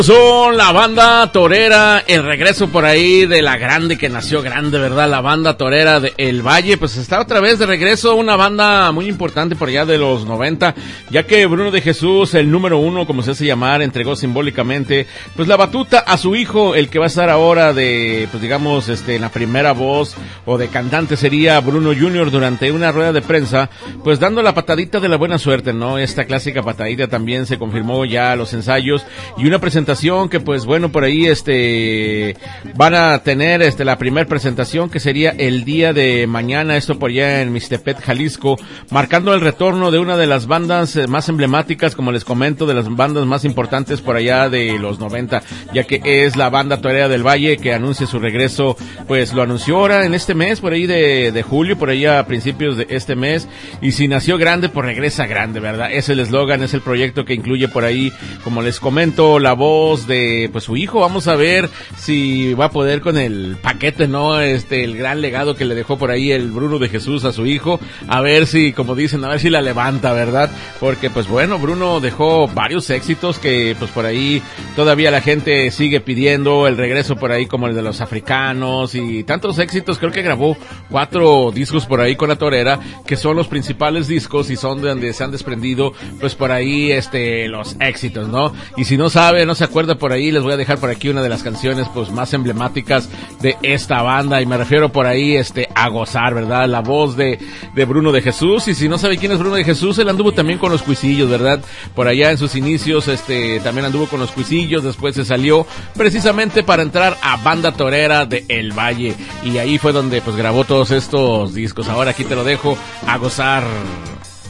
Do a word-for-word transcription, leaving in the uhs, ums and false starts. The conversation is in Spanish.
Son la banda torera, el regreso por ahí de la grande que nació grande, ¿verdad? La banda torera de El Valle, pues está otra vez de regreso, una banda muy importante por allá de los noventa, ya que Bruno de Jesús, el número uno, como se hace llamar, entregó simbólicamente, pues la batuta a su hijo, el que va a estar ahora de, pues digamos, este, en la primera voz o de cantante sería Bruno junior durante una rueda de prensa, pues dando la patadita de la buena suerte, ¿no? Esta clásica patadita también se confirmó ya los ensayos y una presentación que pues bueno por ahí este van a tener este la primer presentación que sería el día de mañana, esto por allá en Mixtepec, Jalisco, marcando el retorno de una de las bandas más emblemáticas, como les comento, de las bandas más importantes por allá de los noventa, ya que es la banda torera del Valle que anuncia su regreso, pues lo anunció ahora en este mes, por ahí de, de julio, por ahí a principios de este mes, y si nació grande, pues regresa grande, ¿verdad? Es el eslogan, es el proyecto que incluye por ahí, como les comento, la voz de pues su hijo. Vamos a ver si va a poder con el paquete, ¿no? Este, el gran legado que le dejó por ahí el Bruno de Jesús a su hijo, a ver si, como dicen, a ver si la levanta, ¿verdad? Porque pues bueno, Bruno dejó varios éxitos que pues por ahí todavía la gente sigue pidiendo, el regreso por ahí como el de Los Africanos y tantos éxitos. Creo que grabó cuatro discos por ahí con la torera, que son los principales discos y son de donde se han desprendido pues por ahí este los éxitos, ¿no? Y si no sabe, no se acuerda por ahí, les voy a dejar por aquí una de las canciones pues más emblemáticas de esta banda, y me refiero por ahí este a gozar, ¿verdad? La voz de, de Bruno de Jesús. Y si no sabe quién es Bruno de Jesús, él anduvo también con los Cuisillos, ¿verdad? Por allá en sus inicios este también anduvo con los Cuisillos, después se salió precisamente para entrar a banda torera de El Valle, y ahí fue donde pues grabó todos estos discos. Ahora aquí te lo dejo a gozar.